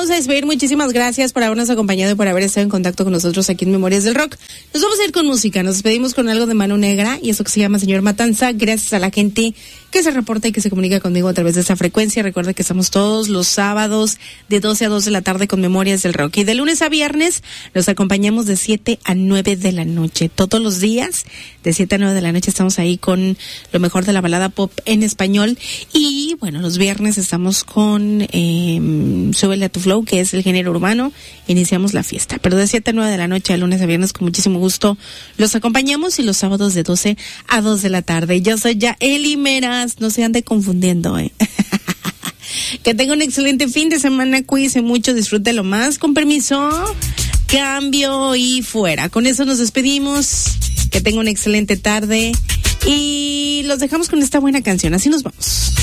vamos a despedir. Muchísimas gracias por habernos acompañado y por haber estado en contacto con nosotros aquí en Memorias del Rock. Nos vamos a ir con música. Nos despedimos con algo de Mano Negra y eso que se llama Señor Matanza. Gracias a la gente que se reporta y que se comunica conmigo a través de esta frecuencia. Recuerda que estamos todos los sábados de 12 a 2 de la tarde con Memorias del Rock. Y de lunes a viernes los acompañamos de 7 a 9 de la noche. Todos los días de 7 a 9 de la noche estamos ahí con lo mejor de la balada pop en español. Y bueno, los viernes estamos con Súbele a tu Flow, que es el género urbano. Iniciamos la fiesta. Pero de 7 a 9 de la noche, de lunes a viernes, con muchísimo gusto los acompañamos. Y los sábados de 12 a 2 de la tarde. Yo soy Yaeli Meras. No se ande confundiendo, Que tenga un excelente fin de semana. Cuídense mucho, disfrútelo más. Con permiso, cambio y fuera. Con eso nos despedimos. Que tenga una excelente tarde. Y los dejamos con esta buena canción. Así nos vamos.